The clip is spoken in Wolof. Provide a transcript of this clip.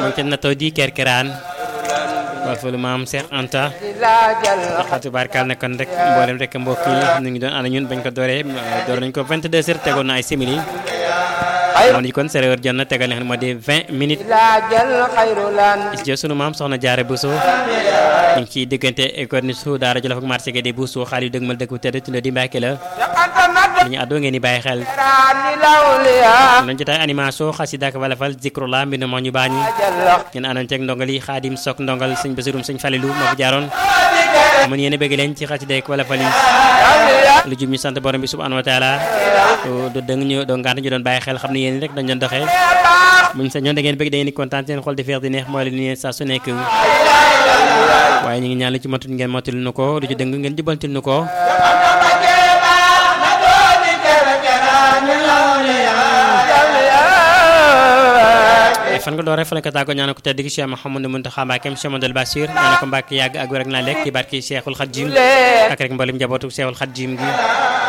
mu ngi na taw di kerkeraan waa fa lu maam Cheikh Anta xatu barkal na kon rek mboolem rek mbokk yi ñu ngi doon ànd ñun bañ ko dooree door nañ ko 22h tegoon na ay simili moom di kon serveur jot na tegal li nga xam ne moo di 20 minutes jë sunu maam soxna Jaare Bousso ñu ngi ciy diggante école su daara Jolof ak marché Guédé Bousso xaalis yu dëgmal dëkk bu tedd tudd di Mbàkke la li ñu àddoo ngeen di bàyyi xel nañ jotaay animation xasida ak walafal zikrullah mbind moo ñu baañi ngeen àndoon ceeg ndongal yi Xaadim Sok ndongal sëñ Basirum sëñ Falilu moo fi jaaroon amoon yéen a bëgg leen ci xasida ak walafal yi lu jub ñu sant borom bi subhanahu wa taala du dëng ñu doo ngant ñu doon bàyyi xel xam ne yéen rek dañ doon doxee buñ sa ñoon da ngeen bëgg da ngeen di kontaan seen xol di feex di neex mooy la ni saa su nekk waaye ñu ngi ñaan lu ci matul ngeen matul nu ko lu ci dëng ngeen jubantil nu ko fan nga doore fa la ko tàggoo ñaanal ko tedd gi Cheikh Mouhamadou Mountakha Mbacké Cheikh Amadou Bassir ñaanal ko Mbacké yàgg ak wér ak naa lekk ci barki Cheikhul Khadim ak rek mboolem njabootu Cheikhul Khadim gi